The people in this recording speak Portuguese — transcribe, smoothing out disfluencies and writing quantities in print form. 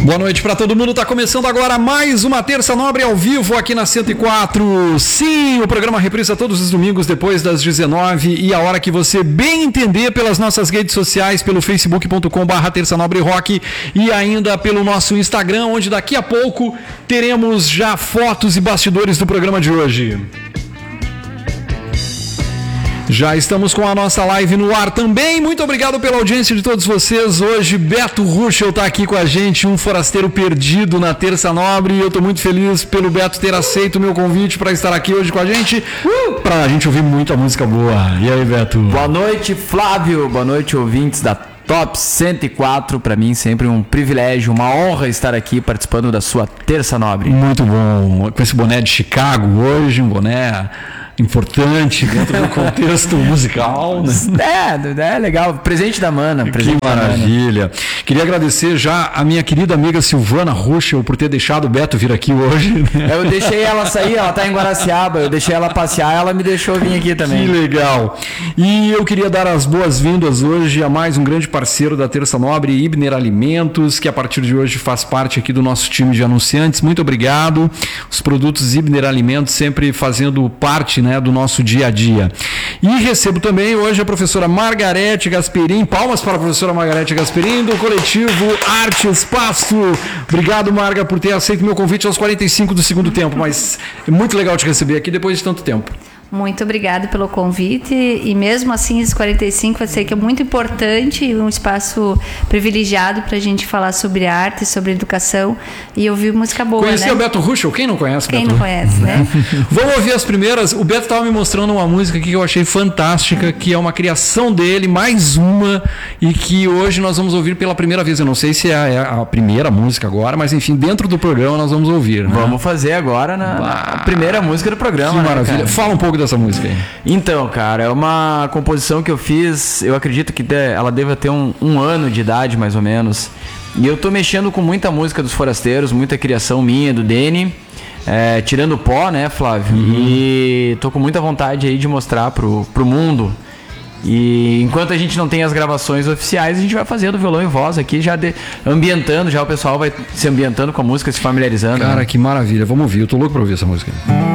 Boa noite para todo mundo, tá começando agora mais uma Terça Nobre ao vivo aqui na 104. Sim, o programa reprisa todos os domingos depois das 19 e a hora que você bem entender pelas nossas redes sociais, pelo facebook.com/Terça Nobre Rock e ainda pelo nosso Instagram, onde daqui a pouco teremos já fotos e bastidores do programa de hoje. Já estamos com a nossa live no ar também. Muito obrigado pela audiência de todos vocês. Hoje, Beto Ruschel está aqui com a gente, um forasteiro perdido na Terça Nobre. Eu estou muito feliz pelo Beto ter aceito o meu convite para estar aqui hoje com a gente, para a gente ouvir muita música boa. E aí, Beto? Boa noite, Flávio. Boa noite, ouvintes da Top 104. Para mim, sempre um privilégio, uma honra estar aqui participando da sua Terça Nobre. Muito bom. Com esse boné de Chicago hoje, um boné importante dentro do contexto musical, né? É legal. Presente da Mana. Que maravilha. Queria agradecer já a minha querida amiga Silvana Ruschel por ter deixado o Beto vir aqui hoje. Eu deixei ela sair, ela tá em Guaraciaba, eu deixei ela passear, ela me deixou vir aqui também. Que legal. E eu queria dar as boas-vindas hoje a mais um grande parceiro da Terça Nobre, Ibner Alimentos, que a partir de hoje faz parte aqui do nosso time de anunciantes. Muito obrigado. Os produtos Ibner Alimentos sempre fazendo parte, né, do nosso dia a dia. E recebo também hoje a professora Margarete Gasperin. Palmas para a professora Margarete Gasperin, do coletivo Arte Espaço. Obrigado, Marga, por ter aceito meu convite aos 45 do segundo tempo, mas é muito legal te receber aqui depois de tanto tempo. Muito obrigada pelo convite e mesmo assim esses 45 eu sei que é muito importante e um espaço privilegiado para a gente falar sobre arte, sobre educação e ouvir música boa, Conhecer, né? o Beto Ruschel? Quem não conhece o Beto? Quem não conhece, né? Vamos ouvir as primeiras. O Beto estava me mostrando uma música aqui que eu achei fantástica, que é uma criação dele, mais uma, e que hoje nós vamos ouvir pela primeira vez. Eu não sei se é a primeira música agora, mas enfim, dentro do programa nós vamos ouvir. Né? Vamos fazer agora na primeira música do programa. Que maravilha. Né, fala um pouco dessa música aí. Então, cara, é uma composição que eu fiz, eu acredito que ela deva ter um ano de idade, mais ou menos. E eu tô mexendo com muita música dos forasteiros, muita criação minha, do Dene, tirando o pó, né, Flávio? Uhum. E tô com muita vontade aí de mostrar pro mundo. E enquanto a gente não tem as gravações oficiais, a gente vai fazendo violão e voz aqui, já ambientando, já o pessoal vai se ambientando com a música, se familiarizando. Cara, né? Que maravilha, vamos ouvir, eu tô louco pra ouvir essa música.